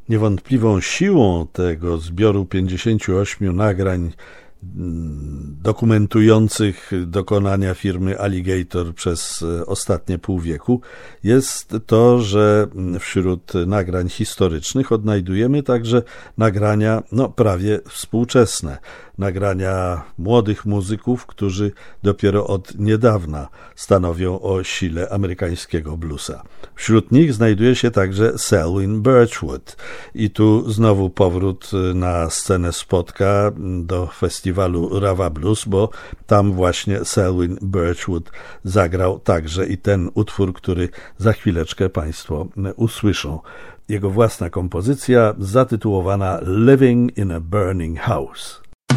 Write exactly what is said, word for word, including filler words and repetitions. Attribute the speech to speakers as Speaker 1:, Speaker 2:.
Speaker 1: Niewątpliwą siłą tego zbioru pięćdziesięciu ośmiu nagrań dokumentujących dokonania firmy Alligator przez ostatnie pół wieku jest to, że wśród nagrań historycznych odnajdujemy także nagrania no, prawie współczesne, nagrania młodych muzyków, którzy dopiero od niedawna stanowią o sile amerykańskiego bluesa. Wśród nich znajduje się także Selwyn Birchwood i tu znowu powrót na scenę spotka do festiwalu Rawa Blues, bo tam właśnie Selwyn Birchwood zagrał także i ten utwór, który za chwileczkę Państwo usłyszą. Jego własna kompozycja zatytułowana Living in a Burning House.